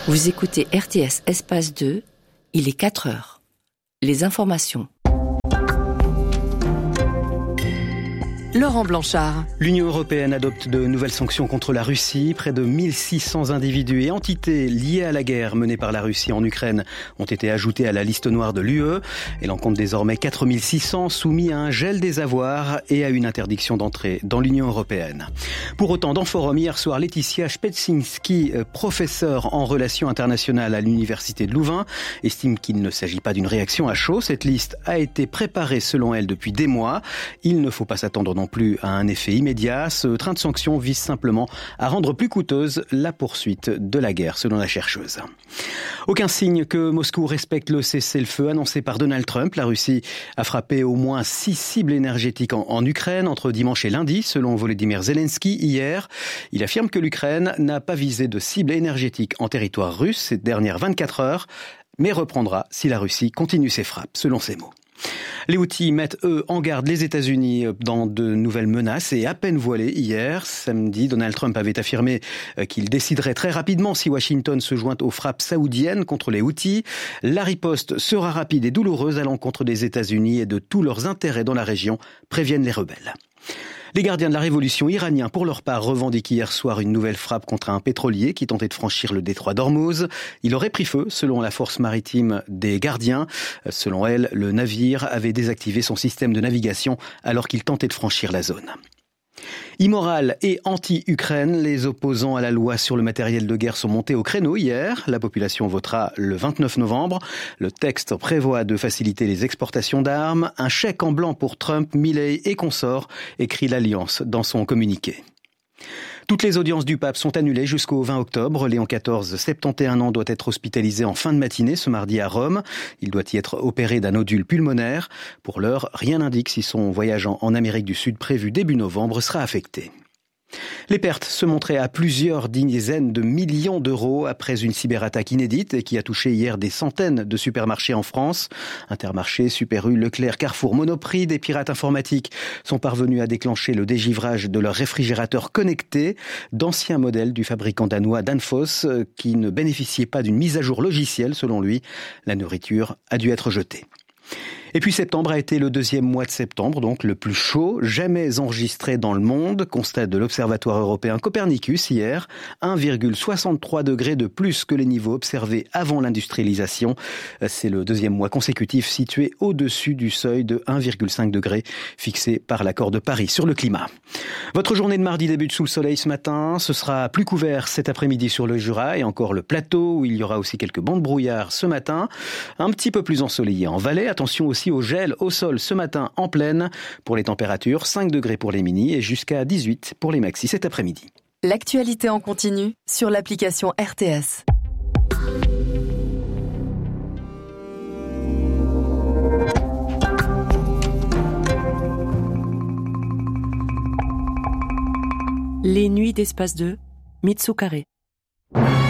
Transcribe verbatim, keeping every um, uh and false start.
Vous écoutez R T S Espace deux, il est quatre heures. Les informations. Laurent Blanchard. L'Union européenne adopte de nouvelles sanctions contre la Russie. Près de mille six cents individus et entités liés à la guerre menée par la Russie en Ukraine ont été ajoutés à la liste noire de l'U E. Elle en compte désormais quatre mille six cents soumis à un gel des avoirs et à une interdiction d'entrée dans l'Union européenne. Pour autant, dans Forum, hier soir, Laetitia Spetsinski, professeure en relations internationales à l'Université de Louvain, estime qu'il ne s'agit pas d'une réaction à chaud. Cette liste a été préparée selon elle depuis des mois. Il ne faut pas s'attendre non plus à un effet immédiat. Ce train de sanctions vise simplement à rendre plus coûteuse la poursuite de la guerre, selon la chercheuse. Aucun signe que Moscou respecte le cessez-le-feu annoncé par Donald Trump. La Russie a frappé au moins six cibles énergétiques en, en Ukraine entre dimanche et lundi, selon Volodymyr Zelensky hier. Il affirme que l'Ukraine n'a pas visé de cible énergétique en territoire russe ces dernières vingt-quatre heures, mais reprendra si la Russie continue ses frappes, selon ses mots. Les Houthis mettent, eux, en garde les États-Unis dans de nouvelles menaces et à peine voilées hier. Samedi, Donald Trump avait affirmé qu'il déciderait très rapidement si Washington se joint aux frappes saoudiennes contre les Houthis. La riposte sera rapide et douloureuse à l'encontre des États-Unis et de tous leurs intérêts dans la région, préviennent les rebelles. Les gardiens de la révolution iraniens, pour leur part, revendiquent hier soir une nouvelle frappe contre un pétrolier qui tentait de franchir le détroit d'Ormuz. Il aurait pris feu, selon la force maritime des gardiens. Selon elle, le navire avait désactivé son système de navigation alors qu'il tentait de franchir la zone. Immoral et anti-Ukraine, les opposants à la loi sur le matériel de guerre sont montés au créneau hier. La population votera le vingt-neuf novembre. Le texte prévoit de faciliter les exportations d'armes. Un chèque en blanc pour Trump, Milley et consorts, écrit l'Alliance dans son communiqué. Toutes les audiences du pape sont annulées jusqu'au vingt octobre. Léon quatorze, soixante et onze ans, doit être hospitalisé en fin de matinée ce mardi à Rome. Il doit y être opéré d'un nodule pulmonaire. Pour l'heure, rien n'indique si son voyage en Amérique du Sud prévu début novembre sera affecté. Les pertes se montraient à plusieurs dizaines de millions d'euros après une cyberattaque inédite qui a touché hier des centaines de supermarchés en France. Intermarché, Super U, Leclerc, Carrefour, Monoprix, des pirates informatiques sont parvenus à déclencher le dégivrage de leurs réfrigérateurs connectés, d'anciens modèles du fabricant danois Danfoss qui ne bénéficiaient pas d'une mise à jour logicielle selon lui. La nourriture a dû être jetée. Et puis septembre a été le deuxième mois de septembre, donc le plus chaud jamais enregistré dans le monde, constat de l'Observatoire européen Copernicus hier, un virgule soixante-trois degrés de plus que les niveaux observés avant l'industrialisation. C'est le deuxième mois consécutif situé au-dessus du seuil de un virgule cinq degrés fixé par l'accord de Paris sur le climat. Votre journée de mardi débute sous le soleil ce matin, ce sera plus couvert cet après-midi sur le Jura et encore le plateau où il y aura aussi quelques bancs de brouillard ce matin, un petit peu plus ensoleillé en vallée, attention aussi au gel au sol ce matin en plaine. Pour les températures, cinq degrés pour les mini et jusqu'à dix-huit pour les maxi cet après-midi. L'actualité en continu sur l'application R T S. Les nuits d'Espace deux, Mitsu Carré.